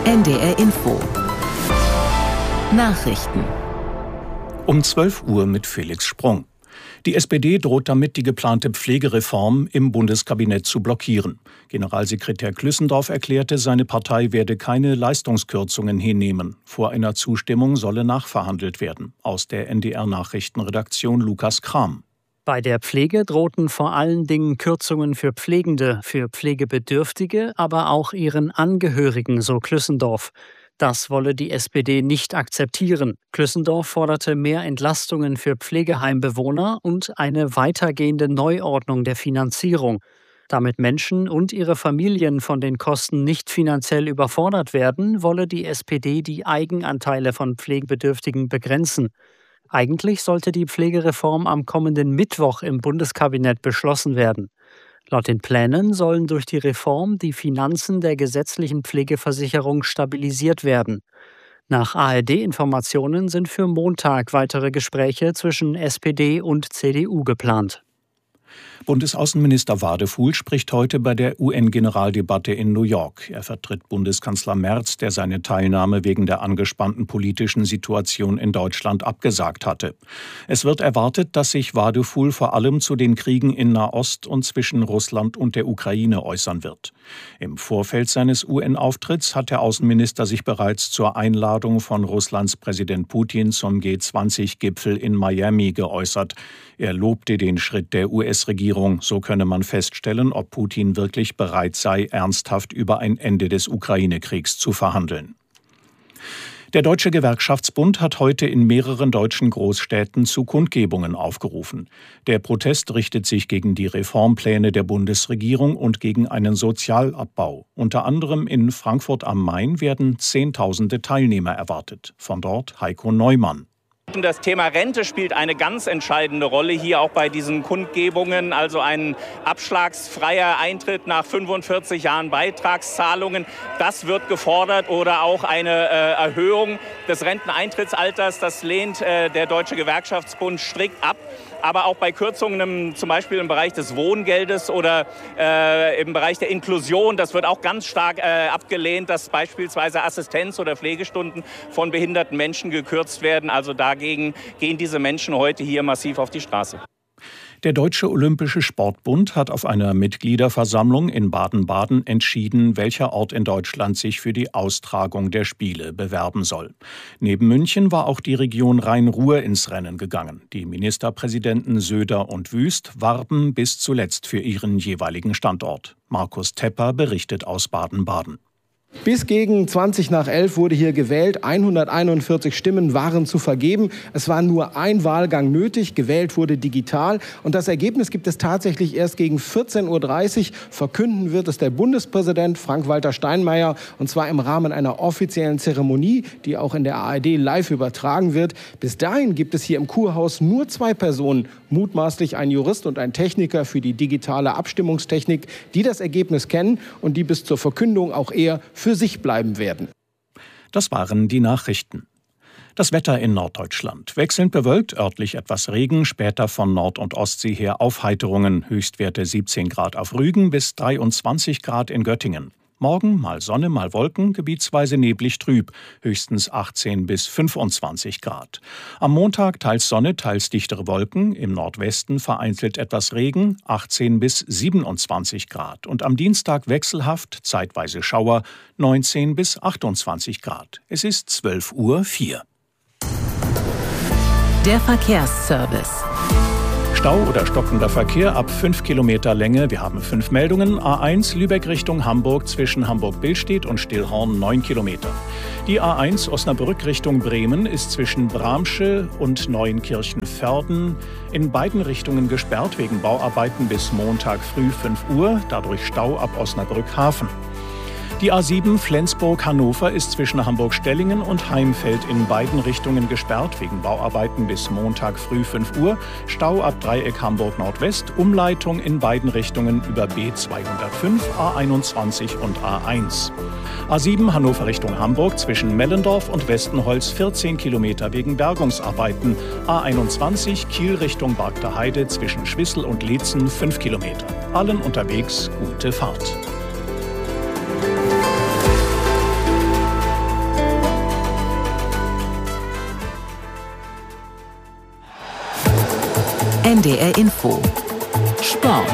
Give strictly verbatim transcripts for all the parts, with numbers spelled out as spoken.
N D R Info Nachrichten um zwölf Uhr mit Felix Sprung. Die S P D droht damit, die geplante Pflegereform im Bundeskabinett zu blockieren. Generalsekretär Klüssendorf erklärte, seine Partei werde keine Leistungskürzungen hinnehmen. Vor einer Zustimmung solle nachverhandelt werden. Aus der N D R-Nachrichtenredaktion Lukas Kram. Bei der Pflege drohten vor allen Dingen Kürzungen für Pflegende, für Pflegebedürftige, aber auch ihren Angehörigen, so Klüssendorf. Das wolle die S P D nicht akzeptieren. Klüssendorf forderte mehr Entlastungen für Pflegeheimbewohner und eine weitergehende Neuordnung der Finanzierung. Damit Menschen und ihre Familien von den Kosten nicht finanziell überfordert werden, wolle die S P D die Eigenanteile von Pflegebedürftigen begrenzen. Eigentlich sollte die Pflegereform am kommenden Mittwoch im Bundeskabinett beschlossen werden. Laut den Plänen sollen durch die Reform die Finanzen der gesetzlichen Pflegeversicherung stabilisiert werden. Nach A R D-Informationen sind für Montag weitere Gespräche zwischen S P D und C D U geplant. Bundesaußenminister Wadefuhl spricht heute bei der U N-Generaldebatte in New York. Er vertritt Bundeskanzler Merz, der seine Teilnahme wegen der angespannten politischen Situation in Deutschland abgesagt hatte. Es wird erwartet, dass sich Wadefuhl vor allem zu den Kriegen in Nahost und zwischen Russland und der Ukraine äußern wird. Im Vorfeld seines U N-Auftritts hat der Außenminister sich bereits zur Einladung von Russlands Präsident Putin zum G zwanzig Gipfel in Miami geäußert. Er lobte den Schritt der U S-Regierung, so könne man feststellen, ob Putin wirklich bereit sei, ernsthaft über ein Ende des Ukraine-Kriegs zu verhandeln. Der Deutsche Gewerkschaftsbund hat heute in mehreren deutschen Großstädten zu Kundgebungen aufgerufen. Der Protest richtet sich gegen die Reformpläne der Bundesregierung und gegen einen Sozialabbau. Unter anderem in Frankfurt am Main werden Zehntausende Teilnehmer erwartet. Von dort Heiko Neumann. Das Thema Rente spielt eine ganz entscheidende Rolle hier auch bei diesen Kundgebungen, also ein abschlagsfreier Eintritt nach fünfundvierzig Jahren Beitragszahlungen. Das wird gefordert oder auch eine äh, Erhöhung des Renteneintrittsalters. Das lehnt äh, der Deutsche Gewerkschaftsbund strikt ab. Aber auch bei Kürzungen im, zum Beispiel im Bereich des Wohngeldes oder äh, im Bereich der Inklusion, das wird auch ganz stark äh, abgelehnt, dass beispielsweise Assistenz- oder Pflegestunden von behinderten Menschen gekürzt werden. Also dagegen gehen diese Menschen heute hier massiv auf die Straße. Der Deutsche Olympische Sportbund hat auf einer Mitgliederversammlung in Baden-Baden entschieden, welcher Ort in Deutschland sich für die Austragung der Spiele bewerben soll. Neben München war auch die Region Rhein-Ruhr ins Rennen gegangen. Die Ministerpräsidenten Söder und Wüst warben bis zuletzt für ihren jeweiligen Standort. Markus Tepper berichtet aus Baden-Baden. Bis gegen zwanzig nach elf wurde hier gewählt. hunderteinundvierzig Stimmen waren zu vergeben. Es war nur ein Wahlgang nötig. Gewählt wurde digital. Und das Ergebnis gibt es tatsächlich erst gegen vierzehn Uhr dreißig. Verkünden wird es der Bundespräsident Frank-Walter Steinmeier. Und zwar im Rahmen einer offiziellen Zeremonie, die auch in der A R D live übertragen wird. Bis dahin gibt es hier im Kurhaus nur zwei Personen, mutmaßlich ein Jurist und ein Techniker für die digitale Abstimmungstechnik, die das Ergebnis kennen und die bis zur Verkündung auch eher für sich bleiben werden. Das waren die Nachrichten. Das Wetter in Norddeutschland. Wechselnd bewölkt, örtlich etwas Regen, später von Nord- und Ostsee her Aufheiterungen. Höchstwerte siebzehn Grad auf Rügen bis dreiundzwanzig Grad in Göttingen. Morgen mal Sonne, mal Wolken, gebietsweise neblig trüb, höchstens achtzehn bis fünfundzwanzig Grad. Am Montag teils Sonne, teils dichtere Wolken, im Nordwesten vereinzelt etwas Regen, achtzehn bis siebenundzwanzig Grad. Und am Dienstag wechselhaft, zeitweise Schauer, neunzehn bis achtundzwanzig Grad. Es ist zwölf Uhr vier. Der Verkehrsservice. Stau oder stockender Verkehr ab fünf Kilometer Länge. Wir haben fünf Meldungen. A eins Lübeck Richtung Hamburg zwischen Hamburg-Billstedt und Stillhorn neun Kilometer. Die A eins Osnabrück Richtung Bremen ist zwischen Bramsche und Neuenkirchen-Förden in beiden Richtungen gesperrt wegen Bauarbeiten bis Montag früh fünf Uhr. Dadurch Stau ab Osnabrück-Hafen. Die A sieben Flensburg-Hannover ist zwischen Hamburg-Stellingen und Heimfeld in beiden Richtungen gesperrt wegen Bauarbeiten bis Montag früh fünf Uhr. Stau ab Dreieck Hamburg-Nordwest, Umleitung in beiden Richtungen über B zweihundertfünf, A einundzwanzig und A eins. A sieben Hannover Richtung Hamburg zwischen Mellendorf und Westenholz vierzehn Kilometer wegen Bergungsarbeiten. A einundzwanzig Kiel Richtung Bargter Heide zwischen Schwissel und Leetzen fünf Kilometer. Allen unterwegs gute Fahrt. R Info. Sport.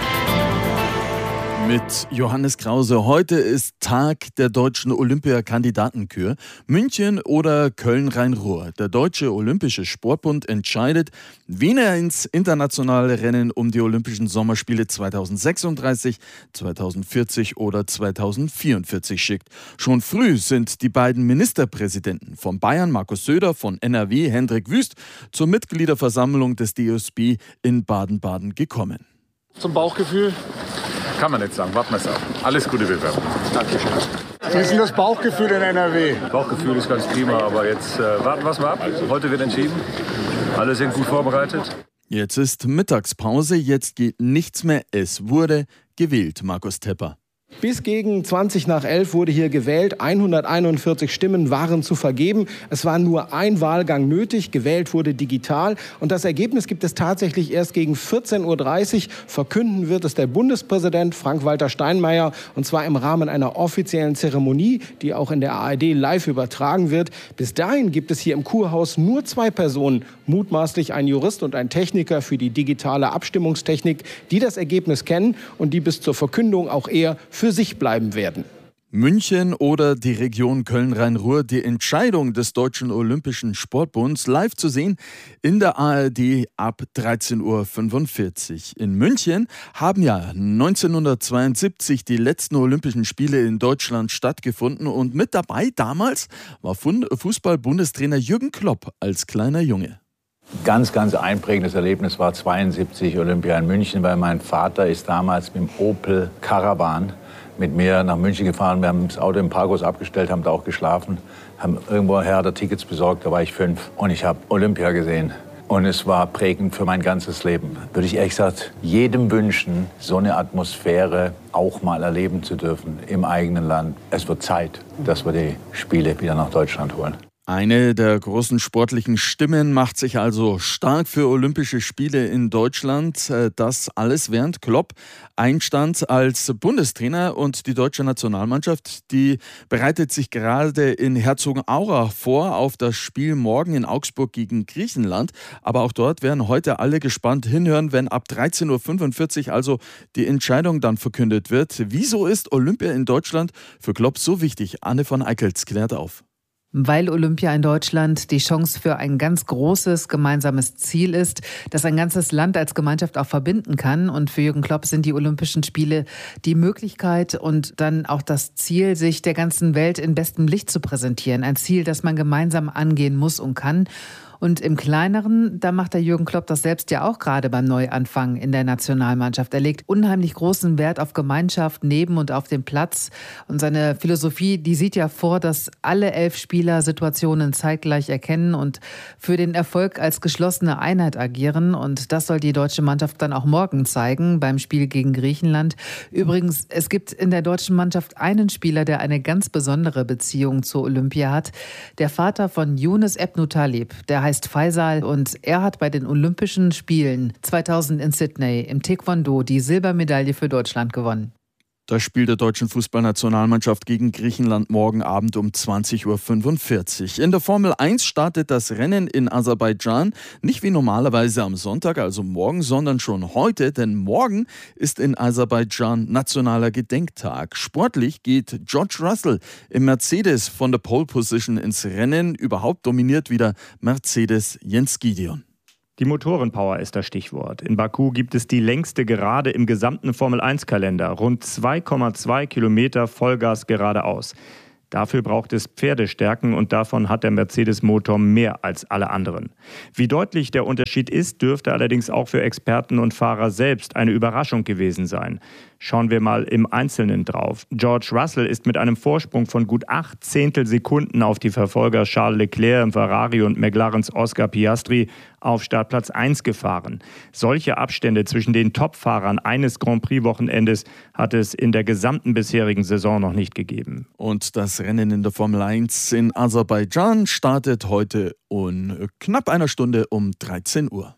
Mit Johannes Krause. Heute ist Tag der deutschen Olympiakandidatenkür. München oder Köln-Rhein-Ruhr. Der Deutsche Olympische Sportbund entscheidet, wen er ins internationale Rennen um die Olympischen Sommerspiele zweitausendsechsunddreißig, zweitausendvierzig oder zweitausendvierundvierzig schickt. Schon früh sind die beiden Ministerpräsidenten von Bayern, Markus Söder, von N R W, Hendrik Wüst, zur Mitgliederversammlung des D O S B in Baden-Baden gekommen. Zum Bauchgefühl? Kann man nicht sagen, warten wir es ab. Alles Gute Bewerbung. Dankeschön. Wie ist denn das Bauchgefühl in N R W? Bauchgefühl ist ganz prima, aber jetzt äh, warten wir es mal ab. Heute wird entschieden. Alle sind gut vorbereitet. Jetzt ist Mittagspause, jetzt geht nichts mehr. Es wurde gewählt, Markus Tepper. Bis gegen zwanzig nach elf wurde hier gewählt. hunderteinundvierzig Stimmen waren zu vergeben. Es war nur ein Wahlgang nötig. Gewählt wurde digital. Und das Ergebnis gibt es tatsächlich erst gegen vierzehn Uhr dreißig. Verkünden wird es der Bundespräsident Frank-Walter Steinmeier. Und zwar im Rahmen einer offiziellen Zeremonie, die auch in der A R D live übertragen wird. Bis dahin gibt es hier im Kurhaus nur zwei Personen, mutmaßlich ein Jurist und ein Techniker für die digitale Abstimmungstechnik, die das Ergebnis kennen und die bis zur Verkündung auch eher für sich bleiben werden. München oder die Region Köln-Rhein-Ruhr, die Entscheidung des Deutschen Olympischen Sportbunds live zu sehen in der A R D ab dreizehn Uhr fünfundvierzig. In München haben ja neunzehnhundertzweiundsiebzig die letzten Olympischen Spiele in Deutschland stattgefunden und mit dabei damals war Fußball-Bundestrainer Jürgen Klopp als kleiner Junge. Ganz, ganz einprägendes Erlebnis war zweiundsiebzig Olympia in München, weil mein Vater ist damals mit dem Opel Caravan mit mir nach München gefahren. Wir haben das Auto im Parkhaus abgestellt, haben da auch geschlafen, haben irgendwoher da Tickets besorgt, da war ich fünf und ich habe Olympia gesehen. Und es war prägend für mein ganzes Leben. Würde ich ehrlich gesagt jedem wünschen, so eine Atmosphäre auch mal erleben zu dürfen im eigenen Land. Es wird Zeit, dass wir die Spiele wieder nach Deutschland holen. Eine der großen sportlichen Stimmen macht sich also stark für Olympische Spiele in Deutschland. Das alles während Klopp einstand als Bundestrainer und die deutsche Nationalmannschaft, die bereitet sich gerade in Herzogenaurach vor auf das Spiel morgen in Augsburg gegen Griechenland. Aber auch dort werden heute alle gespannt hinhören, wenn ab dreizehn Uhr fünfundvierzig also die Entscheidung dann verkündet wird. Wieso ist Olympia in Deutschland für Klopp so wichtig? Anne von Eickels klärt auf. Weil Olympia in Deutschland die Chance für ein ganz großes gemeinsames Ziel ist, das ein ganzes Land als Gemeinschaft auch verbinden kann. Und für Jürgen Klopp sind die Olympischen Spiele die Möglichkeit und dann auch das Ziel, sich der ganzen Welt in bestem Licht zu präsentieren. Ein Ziel, das man gemeinsam angehen muss und kann. Und im Kleineren, da macht der Jürgen Klopp das selbst ja auch gerade beim Neuanfang in der Nationalmannschaft. Er legt unheimlich großen Wert auf Gemeinschaft neben und auf dem Platz. Und seine Philosophie, die sieht ja vor, dass alle elf Spieler Situationen zeitgleich erkennen und für den Erfolg als geschlossene Einheit agieren. Und das soll die deutsche Mannschaft dann auch morgen zeigen beim Spiel gegen Griechenland. Übrigens, es gibt in der deutschen Mannschaft einen Spieler, der eine ganz besondere Beziehung zur Olympia hat. Der Vater von Younes Ebnou-Taleb, der heißt Faisal und er hat bei den Olympischen Spielen zweitausend in Sydney im Taekwondo die Silbermedaille für Deutschland gewonnen. Das Spiel der deutschen Fußballnationalmannschaft gegen Griechenland morgen Abend um zwanzig Uhr fünfundvierzig. In der Formel eins startet das Rennen in Aserbaidschan nicht wie normalerweise am Sonntag, also morgen, sondern schon heute, denn morgen ist in Aserbaidschan nationaler Gedenktag. Sportlich geht George Russell im Mercedes von der Pole Position ins Rennen. Überhaupt dominiert wieder Mercedes Jens Gideon. Die Motorenpower ist das Stichwort. In Baku gibt es die längste Gerade im gesamten Formel eins Kalender. Rund zwei Komma zwei Kilometer Vollgas geradeaus. Dafür braucht es Pferdestärken und davon hat der Mercedes-Motor mehr als alle anderen. Wie deutlich der Unterschied ist, dürfte allerdings auch für Experten und Fahrer selbst eine Überraschung gewesen sein. Schauen wir mal im Einzelnen drauf. George Russell ist mit einem Vorsprung von gut acht Zehntelsekunden auf die Verfolger Charles Leclerc im Ferrari und McLarens Oscar Piastri auf Startplatz eins gefahren. Solche Abstände zwischen den Top-Fahrern eines Grand Prix-Wochenendes hat es in der gesamten bisherigen Saison noch nicht gegeben. Und das Rennen in der Formel eins in Aserbaidschan startet heute in knapp einer Stunde um dreizehn Uhr.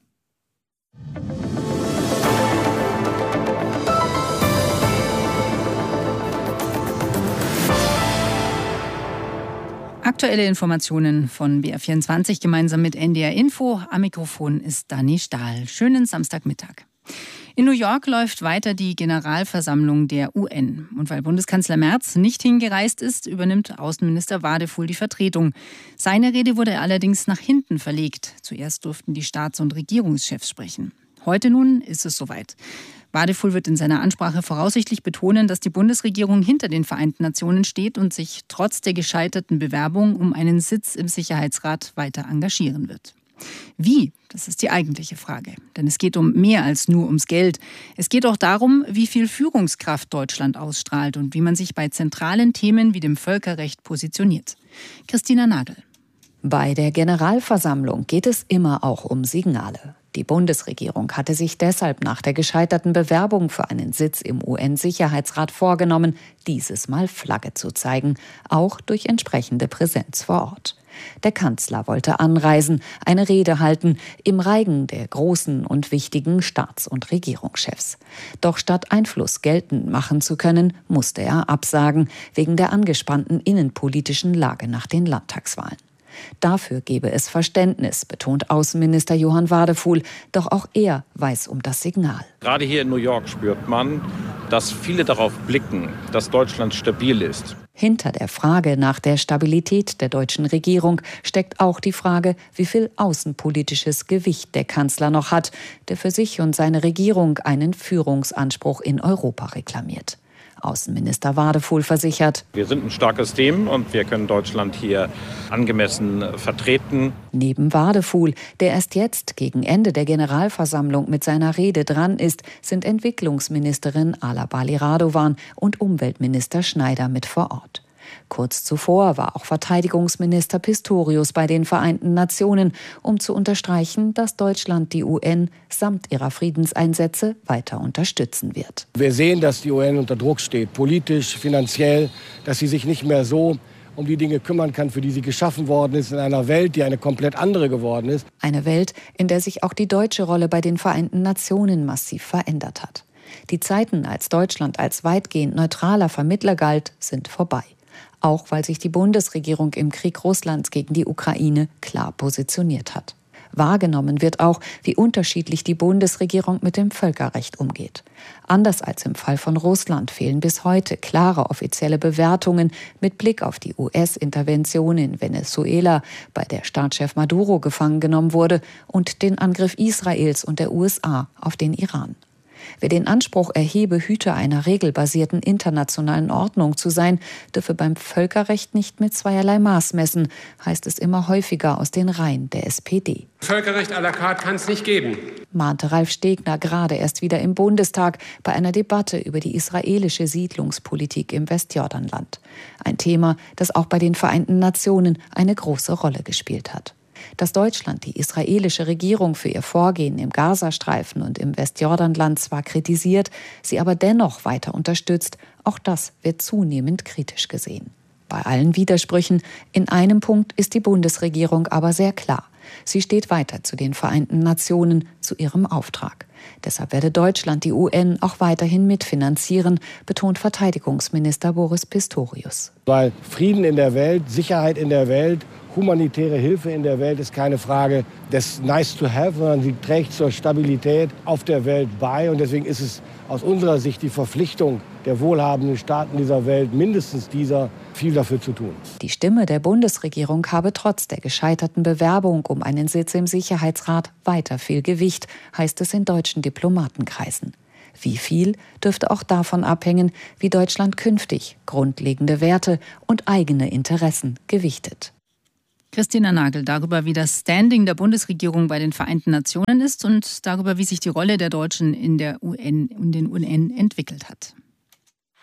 Aktuelle Informationen von B R vierundzwanzig gemeinsam mit N D R Info. Am Mikrofon ist Dani Stahl. Schönen Samstagmittag. In New York läuft weiter die Generalversammlung der U N. Und weil Bundeskanzler Merz nicht hingereist ist, übernimmt Außenminister Wadefuhl die Vertretung. Seine Rede wurde allerdings nach hinten verlegt. Zuerst durften die Staats- und Regierungschefs sprechen. Heute nun ist es soweit. Wadefuhl wird in seiner Ansprache voraussichtlich betonen, dass die Bundesregierung hinter den Vereinten Nationen steht und sich trotz der gescheiterten Bewerbung um einen Sitz im Sicherheitsrat weiter engagieren wird. Wie? Das ist die eigentliche Frage. Denn es geht um mehr als nur ums Geld. Es geht auch darum, wie viel Führungskraft Deutschland ausstrahlt und wie man sich bei zentralen Themen wie dem Völkerrecht positioniert. Christina Nagel. Bei der Generalversammlung geht es immer auch um Signale. Die Bundesregierung hatte sich deshalb nach der gescheiterten Bewerbung für einen Sitz im U N-Sicherheitsrat vorgenommen, dieses Mal Flagge zu zeigen, auch durch entsprechende Präsenz vor Ort. Der Kanzler wollte anreisen, eine Rede halten, im Reigen der großen und wichtigen Staats- und Regierungschefs. Doch statt Einfluss geltend machen zu können, musste er absagen, wegen der angespannten innenpolitischen Lage nach den Landtagswahlen. Dafür gebe es Verständnis, betont Außenminister Johann Wadefuhl. Doch auch er weiß um das Signal. Gerade hier in New York spürt man, dass viele darauf blicken, dass Deutschland stabil ist. Hinter der Frage nach der Stabilität der deutschen Regierung steckt auch die Frage, wie viel außenpolitisches Gewicht der Kanzler noch hat, der für sich und seine Regierung einen Führungsanspruch in Europa reklamiert. Außenminister Wadefuhl versichert: Wir sind ein starkes Team und wir können Deutschland hier angemessen vertreten. Neben Wadefuhl, der erst jetzt gegen Ende der Generalversammlung mit seiner Rede dran ist, sind Entwicklungsministerin Ala Bali Radovan und Umweltminister Schneider mit vor Ort. Kurz zuvor war auch Verteidigungsminister Pistorius bei den Vereinten Nationen, um zu unterstreichen, dass Deutschland die U N samt ihrer Friedenseinsätze weiter unterstützen wird. Wir sehen, dass die U N unter Druck steht, politisch, finanziell, dass sie sich nicht mehr so um die Dinge kümmern kann, für die sie geschaffen worden ist, in einer Welt, die eine komplett andere geworden ist. Eine Welt, in der sich auch die deutsche Rolle bei den Vereinten Nationen massiv verändert hat. Die Zeiten, als Deutschland als weitgehend neutraler Vermittler galt, sind vorbei. Auch weil sich die Bundesregierung im Krieg Russlands gegen die Ukraine klar positioniert hat. Wahrgenommen wird auch, wie unterschiedlich die Bundesregierung mit dem Völkerrecht umgeht. Anders als im Fall von Russland fehlen bis heute klare offizielle Bewertungen mit Blick auf die U S-Intervention in Venezuela, bei der Staatschef Maduro gefangen genommen wurde, und den Angriff Israels und der U S A auf den Iran. Wer den Anspruch erhebe, Hüter einer regelbasierten internationalen Ordnung zu sein, dürfe beim Völkerrecht nicht mit zweierlei Maß messen, heißt es immer häufiger aus den Reihen der S P D. Völkerrecht à la carte kann es nicht geben, mahnte Ralf Stegner gerade erst wieder im Bundestag bei einer Debatte über die israelische Siedlungspolitik im Westjordanland. Ein Thema, das auch bei den Vereinten Nationen eine große Rolle gespielt hat. Dass Deutschland die israelische Regierung für ihr Vorgehen im Gazastreifen und im Westjordanland zwar kritisiert, sie aber dennoch weiter unterstützt, auch das wird zunehmend kritisch gesehen. Bei allen Widersprüchen, in einem Punkt ist die Bundesregierung aber sehr klar. Sie steht weiter zu den Vereinten Nationen, zu ihrem Auftrag. Deshalb werde Deutschland die U N auch weiterhin mitfinanzieren, betont Verteidigungsminister Boris Pistorius. Weil Frieden in der Welt, Sicherheit in der Welt, humanitäre Hilfe in der Welt ist keine Frage des Nice to have, sondern sie trägt zur Stabilität auf der Welt bei. Und deswegen ist es aus unserer Sicht die Verpflichtung der wohlhabenden Staaten dieser Welt, mindestens dieser, viel dafür zu tun. Die Stimme der Bundesregierung habe trotz der gescheiterten Bewerbung um einen Sitz im Sicherheitsrat weiter viel Gewicht, heißt es in deutschen Diplomatenkreisen. Wie viel, dürfte auch davon abhängen, wie Deutschland künftig grundlegende Werte und eigene Interessen gewichtet. Christina Nagel darüber, wie das Standing der Bundesregierung bei den Vereinten Nationen ist und darüber, wie sich die Rolle der Deutschen in der U N und den U N entwickelt hat.